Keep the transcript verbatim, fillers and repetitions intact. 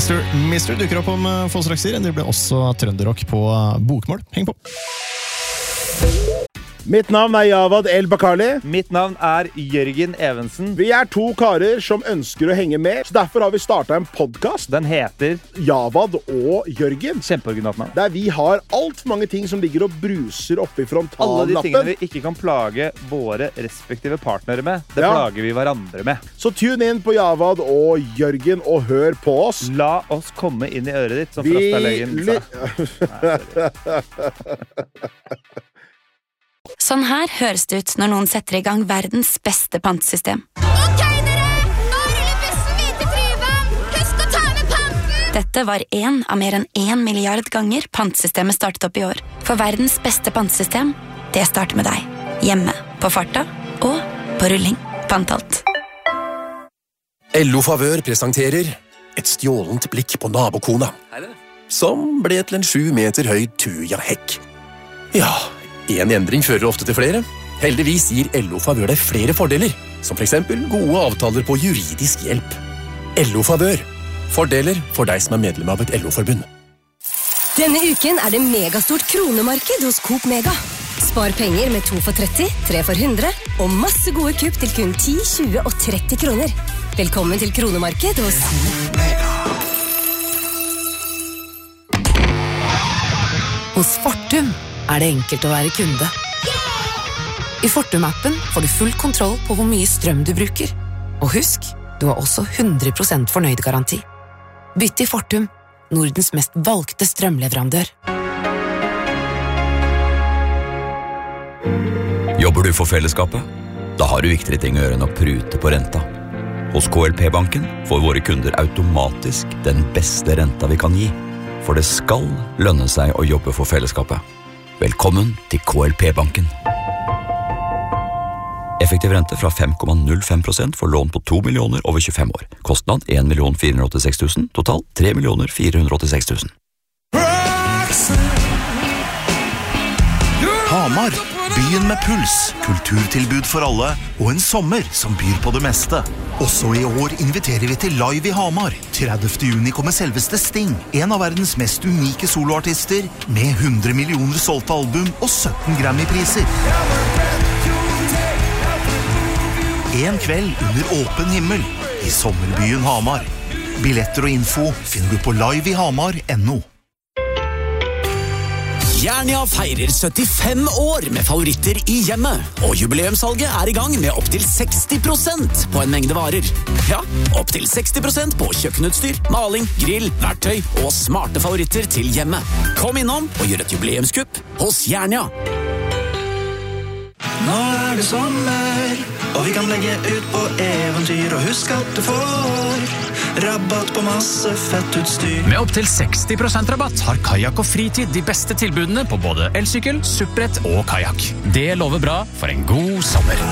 Mister Mister dukker opp om få strakser. Det blir også trønderrock på bokmål. Heng på! Mitt navn er Javad El Bakali. Mitt navn er Jørgen Evensen. Vi er to karer som ønsker å henge med, så derfor har vi startet en podcast. Den heter Javad og Jørgen. Kjempeoriginalt navn. Der vi har alt for mange ting som ligger og bruser oppe i frontallappen. Alle de tingene vi ikke kan plage våre respektive partnere med, det ja. plager vi hverandre med. Så tune inn på Javad og Jørgen og hør på oss. La oss komme inn i øret ditt, som Frastalegen sa. Sånn her høres det ut når noen setter i gang verdens beste pantesystem. Ok, dere! Nå ruller bussen videre til Tryvann! Husk å ta med panten! Dette var en av mer enn en milliard ganger pantesystemet startet opp i år. For verdens beste pantesystem, det starter med deg. Hjemme, på farta og på rulling. Pantalt. L O Favør presenterer et stjålent blikk på nabokona, som ble til en sju meter høy tuja-hekk. Ja, en endring fører ofte til flere. Heldigvis gir L O Favør deg flere fordeler, som for eksempel gode avtaler på juridisk hjelp. L O Favør. Fordeler for deg som er medlem av et L O-forbund. Denne uken er det megastort kronemarked hos Coop Mega. Spar penger med to for tretti, tre for hundre, og masse gode kupp til kun ti, tjue og tretti kroner. Velkommen til kronemarked hos Coop Mega. Hos Fortum er det enkelt å være kunde. I Fortum-appen får du full kontroll på hvor mye strøm du bruker. Og husk, du har også hundre prosent fornøyd-garanti. Bytt til Fortum, Nordens mest valgte strømleverandør. Jobber du for fellesskapet? Da har du viktigere ting å gjøre enn å prute på renta. Hos K L P-banken får våre kunder automatisk den beste renta vi kan gi. For det skal lønne seg å jobbe for fellesskapet. Velkommen til K L P-banken. Effektiv rente fra fem komma null fem prosent for lån på to millioner over tjuefem år. Kostnad en million fire hundre åttiseks tusen, total tre millioner fire hundre åttiseks tusen. Hamar, byen med puls, kulturtilbud for alle og en sommer som byr på det meste. Også i år inviterer vi til Live i Hamar. tredivte juni kommer selveste Sting, en av verdens mest unike soloartister, med hundre millioner solgte album og sytten Grammy-priser. En kveld under åpen himmel i sommerbyen Hamar. Billetter og info finner du på live i hamar punktum no. Jernia feirer syttifem år med favoritter i hjemmet, og jubileumssalget er i gang med opp til seksti prosent på en mengde varer. Ja, opp til seksti prosent på kjøkkenutstyr, maling, grill, verktøy og smarte favoritter til hjemmet. Kom innom og gjør et jubileumskupp hos Jernia. Nå er det sommer, og vi kan legge ut på eventyr, og husk at du får rabatt på masse fett utstyr. Med opp til seksti prosent rabatt har Kajak og Fritid de beste tilbudene på både elsykkel, suppbrett og kajak. Det lover bra for en god sommer.